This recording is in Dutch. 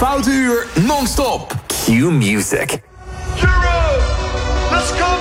Foute uur non-stop. Q Music. Hero, let's go!